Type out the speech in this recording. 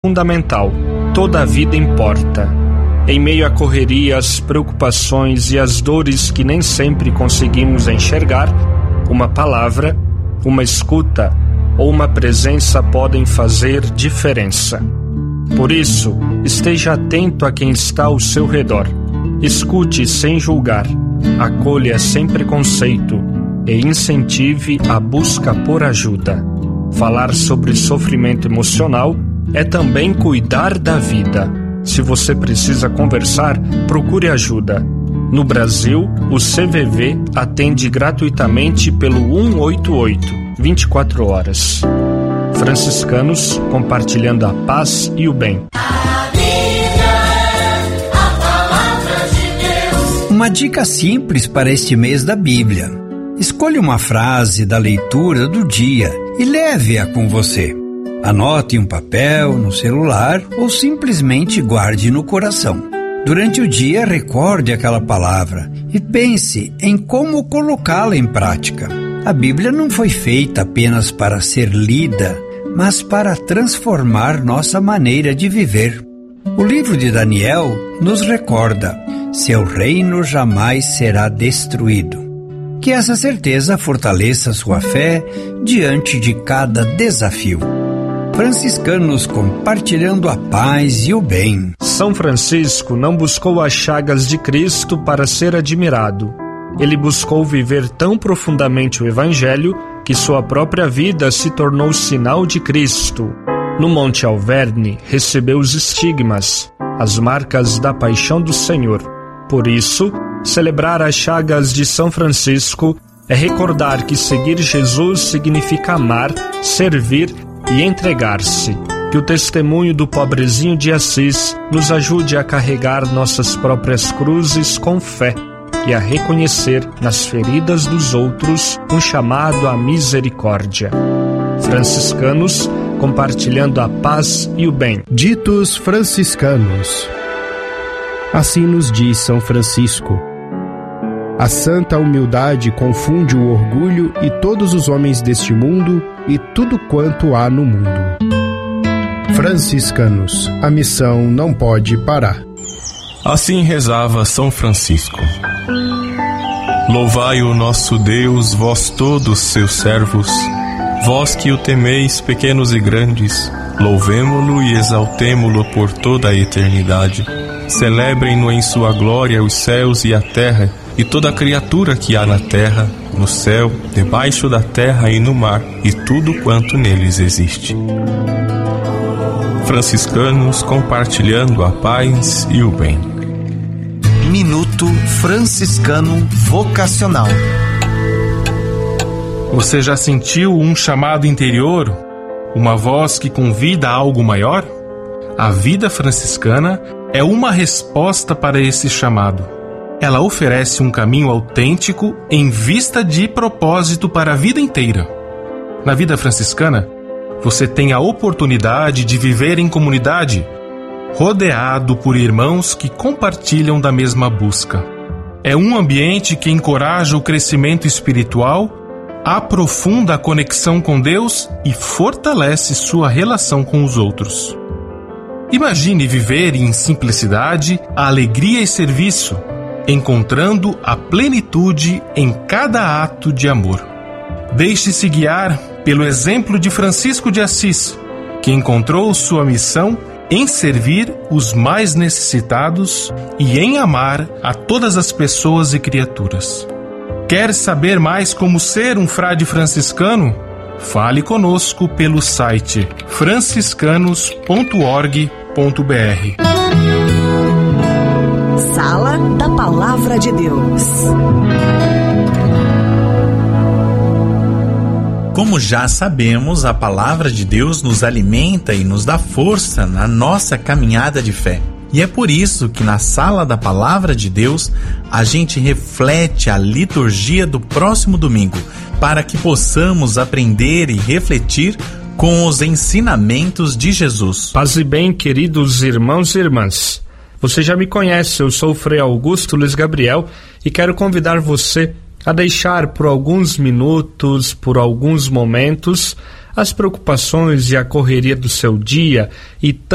fundamental. Toda a vida importa. Em meio à correria, às preocupações e às dores que nem sempre conseguimos enxergar, uma palavra, uma escuta ou uma presença podem fazer diferença. Por isso, esteja atento a quem está ao seu redor. Escute sem julgar, acolha sem preconceito e incentive a busca por ajuda. Falar sobre sofrimento emocional é também cuidar da vida. Se você precisa conversar, procure ajuda. No Brasil, o CVV atende gratuitamente pelo 188, 24 horas. Franciscanos compartilhando a paz e o bem. Uma dica simples para este mês da Bíblia. Escolha uma frase da leitura do dia e leve-a com você. Anote em um papel, no celular ou simplesmente guarde no coração. Durante o dia, recorde aquela palavra e pense em como colocá-la em prática. A Bíblia não foi feita apenas para ser lida, mas para transformar nossa maneira de viver. O livro de Daniel nos recorda: seu reino jamais será destruído. Que essa certeza fortaleça sua fé diante de cada desafio. Franciscanos compartilhando a paz e o bem. São Francisco não buscou as chagas de Cristo para ser admirado. Ele buscou viver tão profundamente o Evangelho que sua própria vida se tornou sinal de Cristo. No Monte Alverne, recebeu os estigmas, as marcas da paixão do Senhor. Por isso, celebrar as chagas de São Francisco é recordar que seguir Jesus significa amar, servir e entregar-se. Que o testemunho do pobrezinho de Assis nos ajude a carregar nossas próprias cruzes com fé e a reconhecer nas feridas dos outros um chamado à misericórdia. Franciscanos compartilhando a paz e o bem. Ditos franciscanos. Assim nos diz São Francisco: a santa humildade confunde o orgulho e todos os homens deste mundo e tudo quanto há no mundo. Franciscanos, a missão não pode parar. Assim rezava São Francisco: louvai o nosso Deus, vós todos seus servos, vós que o temeis, pequenos e grandes, louvemo-lo e exaltemo-lo por toda a eternidade. Celebrem-no em sua glória os céus e a terra, e toda criatura que há na terra, no céu, debaixo da terra e no mar, e tudo quanto neles existe. Franciscanos compartilhando a paz e o bem. Minuto Franciscano Vocacional. Você já sentiu um chamado interior? Uma voz que convida a algo maior? A vida franciscana é uma resposta para esse chamado. Ela oferece um caminho autêntico em vista de propósito para a vida inteira. Na vida franciscana, você tem a oportunidade de viver em comunidade, rodeado por irmãos que compartilham da mesma busca. É um ambiente que encoraja o crescimento espiritual, aprofunda a conexão com Deus e fortalece sua relação com os outros. Imagine viver em simplicidade, alegria e serviço, encontrando a plenitude em cada ato de amor. Deixe-se guiar pelo exemplo de Francisco de Assis, que encontrou sua missão em servir os mais necessitados e em amar a todas as pessoas e criaturas. Quer saber mais como ser um frade franciscano? Fale conosco pelo site franciscanos.org.br. Sala da Palavra de Deus. Como já sabemos, a Palavra de Deus nos alimenta e nos dá força na nossa caminhada de fé. E é por isso que na Sala da Palavra de Deus a gente reflete a liturgia do próximo domingo, para que possamos aprender e refletir com os ensinamentos de Jesus. Paz e bem, queridos irmãos e irmãs. Você já me conhece, eu sou o Frei Augusto Luiz Gabriel e quero convidar você a deixar por alguns minutos, por alguns momentos, as preocupações e a correria do seu dia e